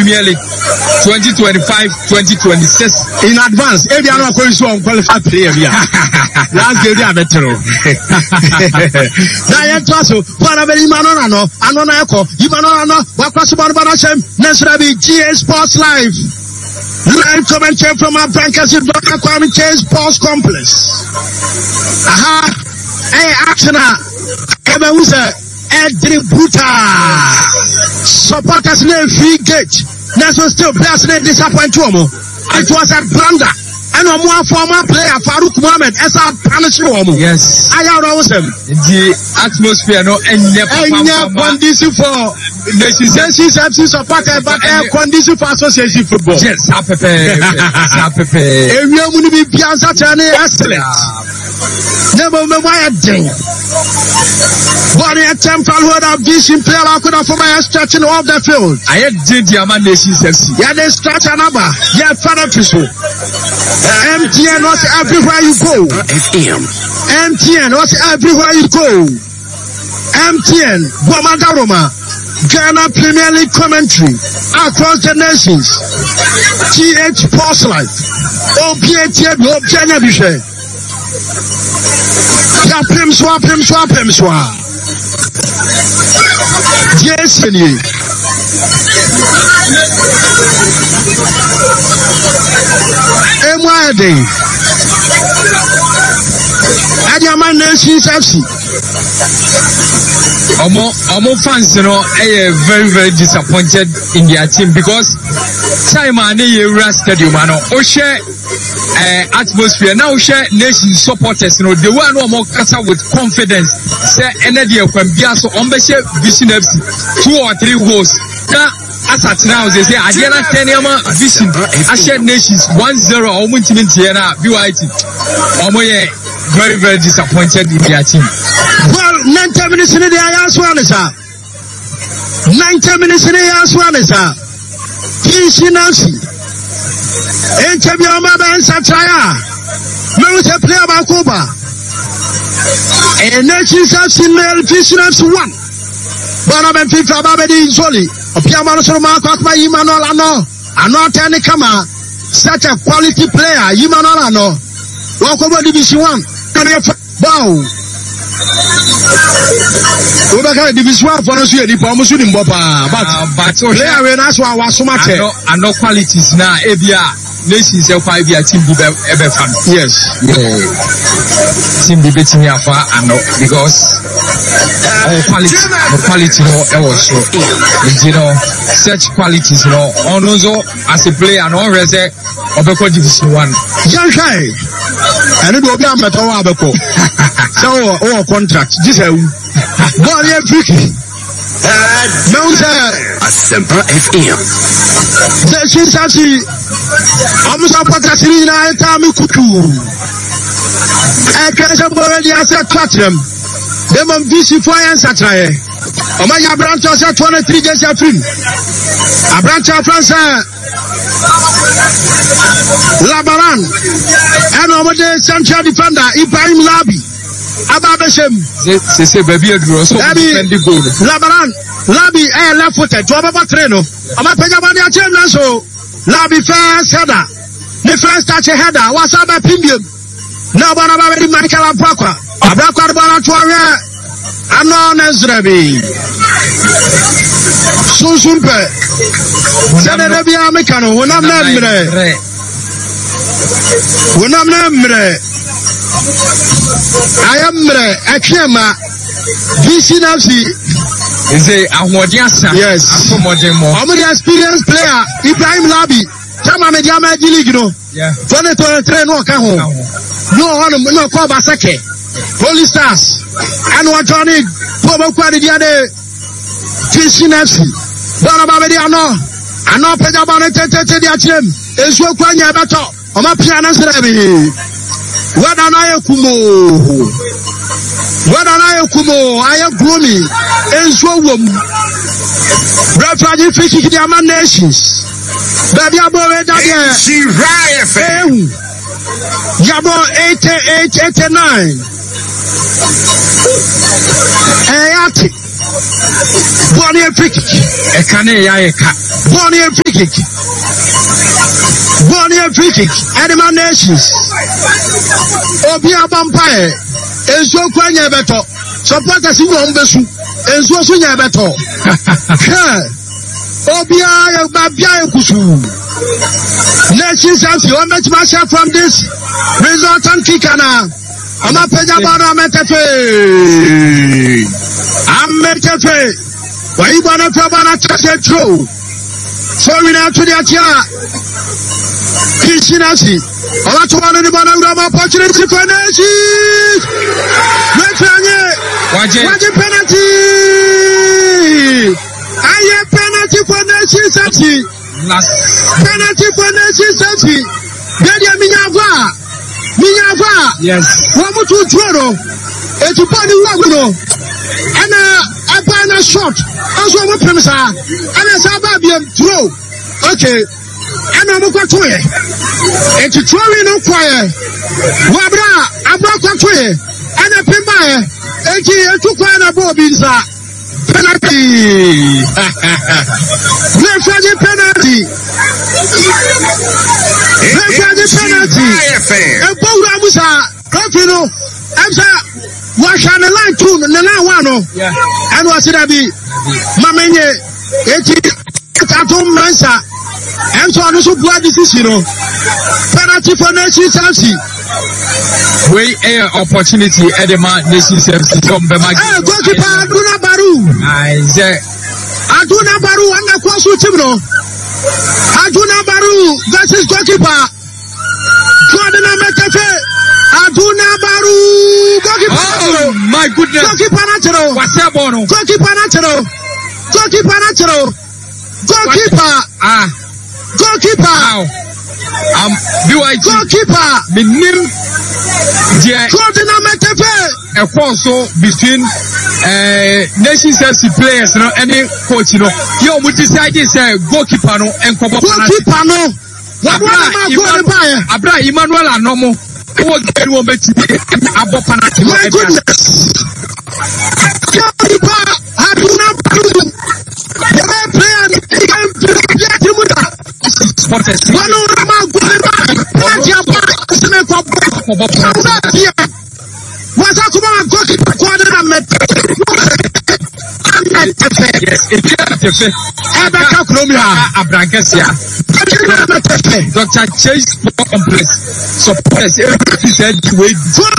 Premier League 2025-2026 in advance. If you are not going to qualify player, last game they are better. Now you trust whatever you man on no, GA Sports Live. Live commentary from our Brankers with Dr. Kwame J Sports Complex. Hey, action. Every brutal supporters name free gate. National still players name disappoint you. It was a blunder. And a more former player, Farouk Mohamed, as a punishment. Yes. I know them. The atmosphere, no, and condition for Nations FC supporter, but condition for association football. Yes, happy. And we are going to be Piazza Chane excellent. Never why a ding. One attempt to hold up vision player, I could have for my stretching off the field. I had Diamond Nations FC. Yeah, they stretch another. Yeah, father to so. MTN was everywhere you go. MTN was everywhere you go. MTN, Bomadaroma, Ghana Premier League commentary across the nations. GH Sports Life. OPAT, Objana Bishe. Pim Swap. Yes, MYD. Adiaman Nations FC. Omo fans, you know, are very, very disappointed in their team because time and stadium, atmosphere now share nation supporters, you know, they were no more with confidence. Say energy from Biaso Ombeshe Vision FC 2 or 3 goals. As at now, they say Adriana Teniama Vision Asher Nations 1-0 or Muntimintiana BYT. Omoye very, very disappointed in their team. Well, 90 minutes in the Ayaswanesa. 90 minutes in the Ayaswanesa. Vision Interview Maba and Sataya. Move to play about Cuba. And Nations FC male Vision FC 1. Bonaben FIFA Babedi Zoli. Opiamano Marco Imanol Ano Tani Kama. Such a quality player, Imanol Ano. Walk over Division 1. Wow. Ubaka Division 1 for us here, the Pomusu in Bopa. But player when I was so much. I know qualities now, Ebia. Nations of 5 year team be ever fan. Yes. Team be beating me afar and because quality no also. You know, such qualities no on also as a player no reset Obeko Division 1. Jankai. And it will be a matter of Obeko. So contract. This is one year tricky. Asempa FM. She's actually almost a patrocini na Tami Kutu. I can't already answer Platinum. Them on VC Fire Satrae. Omaya branch of 23 days of free. A branch of France Labaran and over the central defender Ibrahim Labi. Ababeshem. C'est baby grosso. Labaran. Labi left footed. To Ababa Treno. Ama Pejabani Achemna so. Labi first header. The first touch a header. What's up at Pimbium? Now, but about the Michael Abrakwa. Abrakwa Baratuare. Anon Ezrebi. Susumpe. Senebia Mecano. When I'm Memre. I am Akema. VCNFC. Is a Ahmadiasa. Yes. I'm the experienced player. Ibrahim Labi. Tama Mediama Giligno. Yeah. 2023 no Kaho. No Kobasake. Holy Stars. And what Johnny Pobo Quadidiade. VCNFC. Bonabadiano. I know Pejabane Tete. Is your Quanya Bato. On my piano. What an Ayakumo. I am gloomy. And so, Referee Fishing the Nations. Baby, she riot. Yabo 88-89. Ayati. Bonnie Pick. A cane Yaka. Bonnie Pick. kick. Bonnie free kick. Animal Nations. Obia Vampire. Enzo Kwanya Beto. Supporters in Wombesu. Enzo Sunya Beto. Obia Babia Kusu. Nations have you met myself from this resultant kicker now. I'm a Pejabana Metefe. I'm Metefe. Why you wanna come on a true? So we now to the Atia. Kishinasi. I want to run the opportunity for Nations. Let's watch penalty. I have penalty for Nations. Penalty for Nations. Dedia Minyava. Yes. One more to Toro. It's a body wagon. And a banner shot. Also, what premise are? And a Sababian throw. Okay. And I'm going to it. It's a throwing no fire. Wabra, I'm not going to it. And a pimba. And he took one of Bobby's penalty. Referee penalty. Referee penalty. And Boramusa, Rafino, and wash on the line two, the line one. And what's it be? Mamene, 80 Mansa, and so on. So, blood decision. Penalty for Nations FC. We air opportunity at the Nations FC. Goalkeeper Aduna Baru. Aduna Baru and the Kwasu Timno. Aduna Baru versus goalkeeper. Jordan Metefe. Aduna Baru. Goalkeeper. Oh my goodness. Goalkeeper natural. What's that bono? Goalkeeper natural. Goalkeeper natural. Goalkeeper. Goalkeeper. Goalkeeper. Minim. Jordan Metefe. A also between Nations FC players no any coach no you would decide is goalkeeper no and goalkeeper no Abra Emmanuel Anomo who get one bet abo penalty. My goodness. Goalkeeper Aduna Baru. The player was a command goalkeeper quarter and met. Yes, it's Dr. Chase Complex supporters every said wait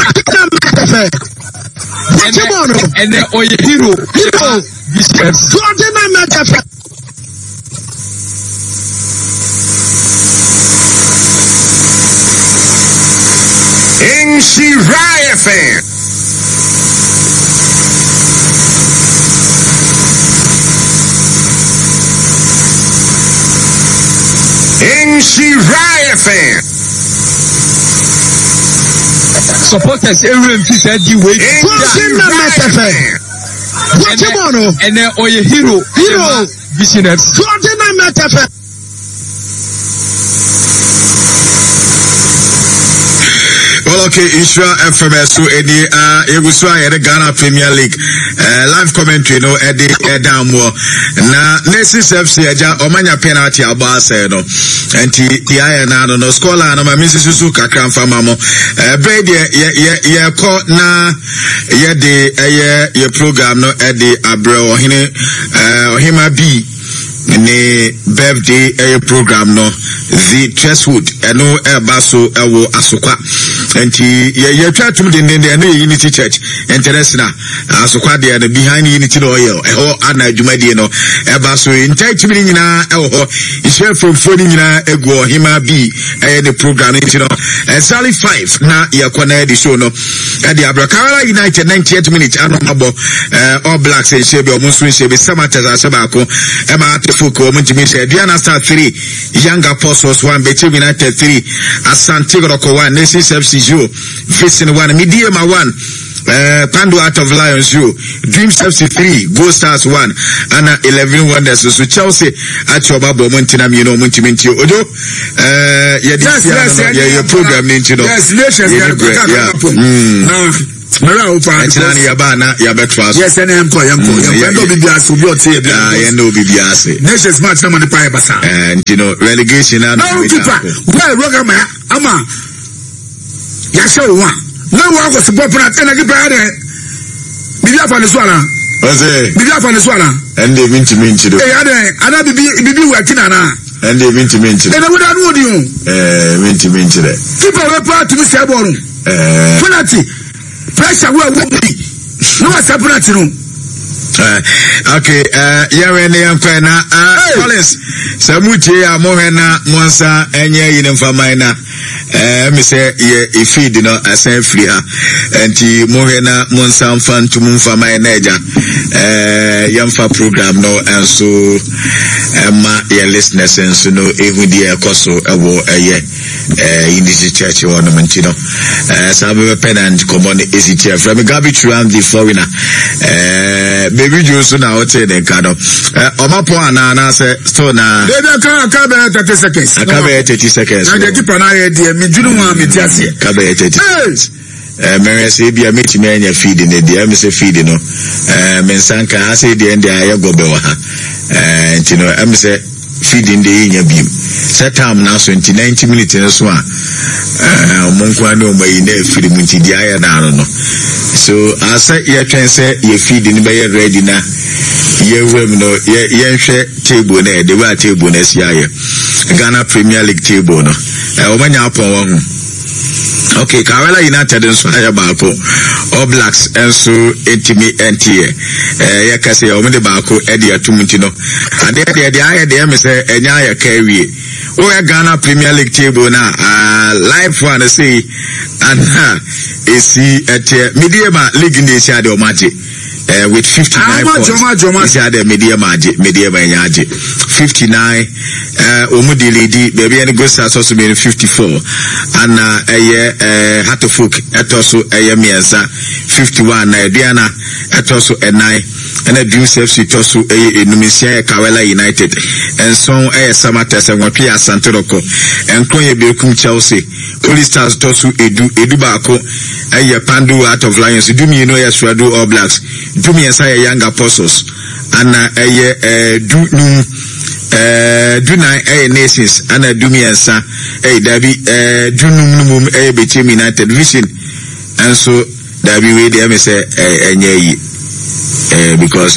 and then hero Shirai FM. Shirai FM. Supporters every said you wait and then hero business. Well, okay, Isra FMS, so Eddie, the Ghana Premier League, live commentary, no, Eddie, Edamwo. Na, Nations FC, Omanya penalty, Alba said, no, and Tiana, no, scholar, no, my Mrs. Suzuka, Cramfa Mamo, Brady, caught na, program, no, Eddie, Abro, Hima B. Ne birthday program no the Tresswood eno baso ewo asokwa enti ye twa tum de no Unity Church International asokwa de na behind Unity no oil eho ana adwumade no baso enti mi nyina ewo ho ise from phone nyina egu Hima B the program enti no Sally 5 na ye kwana the show no e de Abrakara United 90th minute anomabo All Blacks e shebe omunso shebe Samatters asebako e ma Fuko Muntimisha, Diana Star 3, Young Apostles 1, Betim United 3, Asante Roko 1, Nations FC 0, Facing 1, Mediama 1, Pandu Out of Lions 0, Dreams FC 3, Go Stars 1, Anna 11 Wonders, so Chelsea, Achoba Montinam, you know, Muntimentio, Odo, your program, you know. Yes, Nations, Mera o fa. Etina ni yaba na yabetwa. Yes, and yemko. Yemko bibia so bi otie bia. Yendo bibia se. Nations match na man pa basa. And you know relegation na. No keeper. Well, roga ma ama. Ya show one. No one go support na tena keeper there. Bibia fa ne so ala. Ose. Bibia fa ne so ala. And they minti do. Eh ade, ana bibi working na. And they minti do. And we don't know you. Minti de. Keeper we part to me say ball. Penalty. Pressure we be. No what's penalty no. Okay, yawe ne yankwa na Collins samutie ya mohena monsa enye yine mfama na me say ye feed no asan free ha enti mohena monsa mfantum mfama na eja yamfa program no enso ma ye listeners enso no ehudi ekoso ewo eye Unity Church won mentino sabe penant common ECTF from garbage round the foreigner baby Joe na hotel den kado omapo ana say still na dey ka be 30 seconds akabe 30 seconds na dey keep na here dey me dunu wa me tiase akabe 30 seconds Mary say bia metime anya feed ne dey me say feed no me sanka ase dey ndi aye gobe wa ha ntino am say feeding the nya bim set time now 90 minutes so omonkwa no mai na feed munti di aye na no so asa ye twen say ye feeding be ready na ye wem no ye nhwe table na de ba table na si aye Ghana Premier League table no omanya apon wa hu. Okay, Kawela United and Swaya Bako, All Blacks and so intimi NTA. Yakase, Omede Bako, Edia Tumutino. And there the eye, the MSA, and Yaya carry. Ghana Premier League table now, live one, say, and is he at Mediama League in the Shadow Magic. With 59 points. Mediama Yaji. 59, Umudi Lady, baby, and Gosa also made 54. And Hatofuk, Etoso, Miaza, 51, Diana, Etoso, and 9, and a Dreams FC Tosu, Numisia, Kawela United, and so Samatas and Wapia Santoroko, and Koye Bilkum Chelsea, Police Stars Tosu, Edubako, a Pandu out of Lions, do me, you know, yes, do All Blacks, do me as a young apostles, and do nine nations, and do me and sa, Dabi, do num, between United Vision, and so Dabi, we them say, because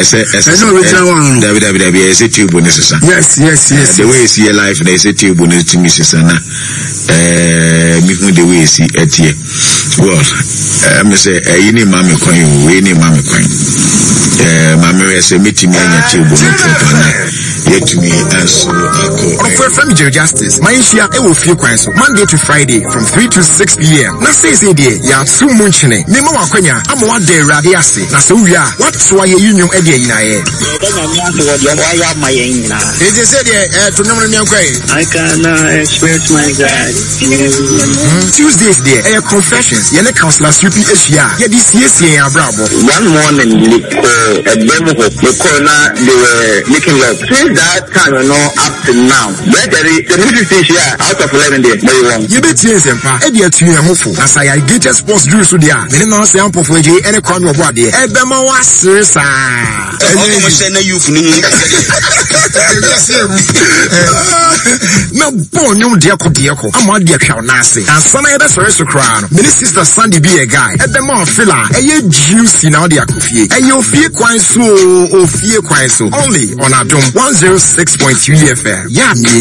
David is a tube bonus. Yes. The way you see a life, they say tube bonus to Mrs. Anna. The way you see it here. Well, I'm say, you need mammy coin, we need mammy coin. Mammy is a meeting me and tube bonus. Yet to me, and so for Family Justice, my issue, I will feel quite so Monday to Friday from 3 to 6 p.m. Now, say, yeah, so much. Nemo Wakwenya, I'm one day radiasi. Now, so we are. What's why you union again? I can express my God. Tuesdays there, air confessions. Yene counselor Supi Asia. Yeah, this year's bravo. One morning, a demo of the corner, they were making love. Since that time, up to now, the ministry here out of 11 days, very wrong. You bet yes, and Edia to your hopeful. As I get a sports drew to the air, then no sample for you any crime of body. Ebema was sir. No born no diako. I'm on the account nasi. And some other service to crown. Minister Sandy be a guy. Ebema filler. A juicy now the akufie. And you fear quite so or fear quite so. Only on our dome 106.3 FM. Yeah, me.